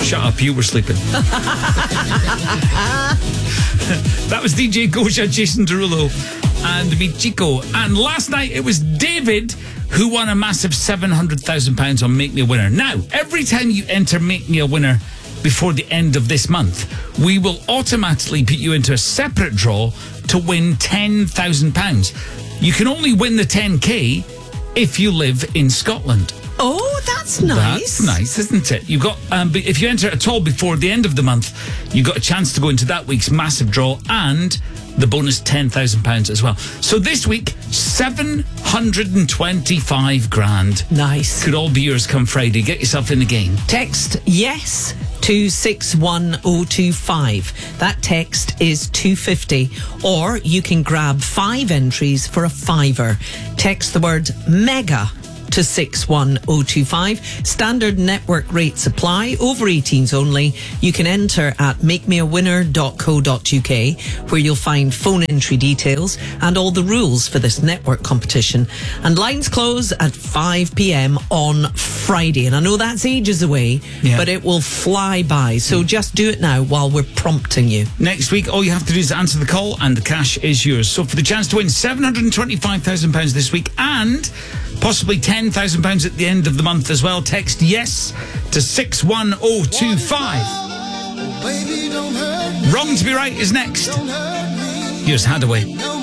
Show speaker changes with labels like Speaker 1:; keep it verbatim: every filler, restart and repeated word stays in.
Speaker 1: Shut up, you were sleeping. That was D J Gosha, Jason Derulo, and me, Chico. And last night it was David who won a massive seven hundred thousand pounds on Make Me a Winner. Now, every time you enter Make Me a Winner before the end of this month, we will automatically put you into a separate draw to win ten thousand pounds. You can only win the ten K if you live in Scotland.
Speaker 2: Oh, that's nice.
Speaker 1: That's nice, isn't it? You got um, if you enter at all before the end of the month, you got a chance to go into that week's massive draw and the bonus ten thousand pounds as well. So this week, seven hundred twenty-five grand.
Speaker 2: Nice.
Speaker 1: Could all be yours come Friday. Get yourself in the game.
Speaker 2: Text yes to six one oh two five. That text is two fifty. Or you can grab five entries for a fiver. Text the word MEGA to six one oh two five. Standard network rates apply. Over eighteens only. You can enter at make me a winner dot co dot uk, where you'll find phone entry details and all the rules for this network competition. And lines close at five p.m. on Friday. And I know that's ages away,
Speaker 1: yeah.
Speaker 2: but it will fly by. So just do it now while we're prompting you.
Speaker 1: Next week, all you have to do is answer the call and the cash is yours. So for the chance to win seven hundred twenty-five thousand pounds this week and possibly ten thousand pounds at the end of the month as well, text yes to six one oh two five. Wrong to Be Right is next. Here's Hadaway.